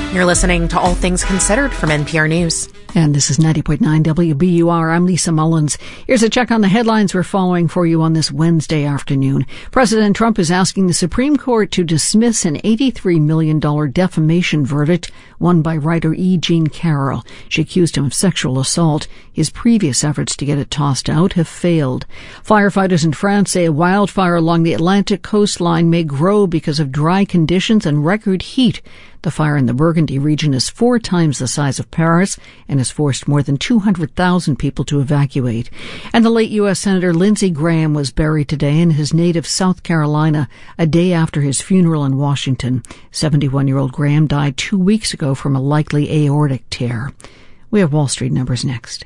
You're listening to All Things Considered from NPR News. And this is 90.9 WBUR. I'm Lisa Mullins. Here's a check on the headlines we're following for you on this Wednesday afternoon. President Trump is asking the Supreme Court to dismiss an $83 million defamation verdict won by writer E. Jean Carroll. She accused him of sexual assault. His previous efforts to get it tossed out have failed. Firefighters in France say a wildfire along the Atlantic coastline may grow because of dry conditions and record heat. The fire in the Burgundy region is 4 times the size of Paris and has forced more than 200,000 people to evacuate. And the late U.S. Senator Lindsey Graham was buried today in his native South Carolina, a day after his funeral in Washington. 71-year-old Graham died 2 weeks ago from a likely aortic tear. We have Wall Street numbers next.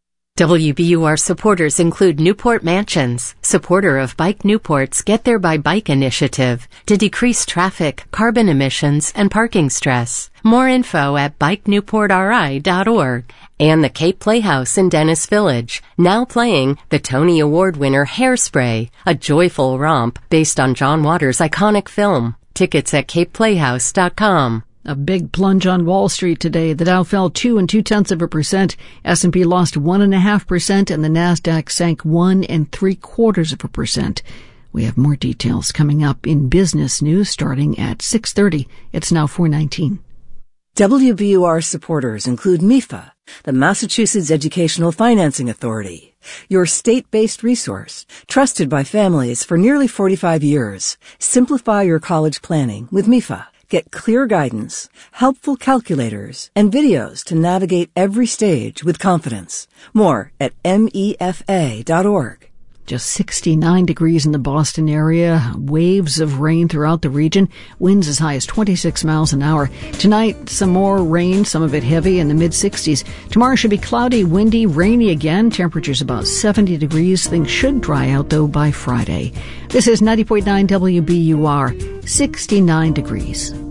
WBUR supporters include Newport Mansions, supporter of Bike Newport's Get There by Bike initiative to decrease traffic, carbon emissions, and parking stress. More info at bikenewportri.org. And the Cape Playhouse in Dennis Village, now playing the Tony Award winner Hairspray, a joyful romp based on John Waters' iconic film. Tickets at capeplayhouse.com. A big plunge on Wall Street today. The Dow fell 2 2/10%. S&P lost 1.5%, and the Nasdaq sank 1 3/4%. We have more details coming up in business news starting at 6:30. It's now 4:19. WBUR supporters include MIFA, the Massachusetts Educational Financing Authority, your state-based resource, trusted by families for nearly 45 years. Simplify your college planning with MIFA. Get clear guidance, helpful calculators, and videos to navigate every stage with confidence. More at mefa.org. Just 69 degrees in the Boston area. Waves of rain throughout the region. Winds as high as 26 miles an hour. Tonight, some more rain, some of it heavy in the mid-60s. Tomorrow should be cloudy, windy, rainy again. Temperatures about 70 degrees. Things should dry out, though, by Friday. This is 90.9 WBUR, 69 degrees.